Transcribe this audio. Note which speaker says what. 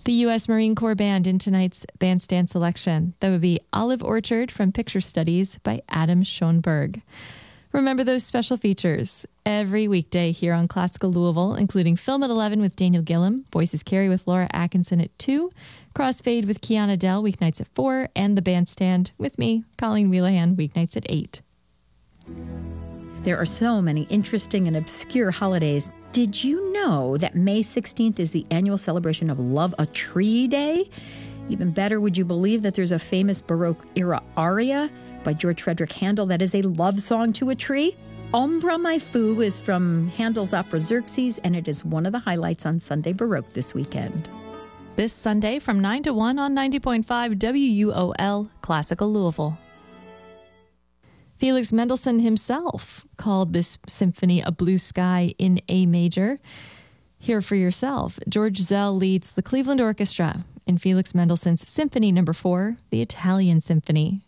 Speaker 1: The U.S. Marine Corps Band in tonight's bandstand selection. That would be Olive Orchard from Picture Studies by Adam Schoenberg. Remember those special features every weekday here on Classical Louisville, including Film at 11 with Daniel Gillum, Voices Carry with Laura Atkinson at 2, Crossfade with Kiana Dell weeknights at 4, and The Bandstand with me, Colleen Wheelahan, weeknights at 8.
Speaker 2: There are so many interesting and obscure holidays. Did you know that May 16th is the annual celebration of Love a Tree Day? Even better, would you believe that there's a famous Baroque-era aria by George Frederick Handel that is a love song to a tree? Ombra My Fu is from Handel's opera Xerxes, and it is one of the highlights on Sunday Baroque this weekend.
Speaker 1: This Sunday from 9 to 1 on 90.5 WUOL, Classical Louisville. Felix Mendelssohn himself called this symphony a blue sky in A major. Hear for yourself. George Zell leads the Cleveland Orchestra in Felix Mendelssohn's Symphony No. 4, the Italian Symphony.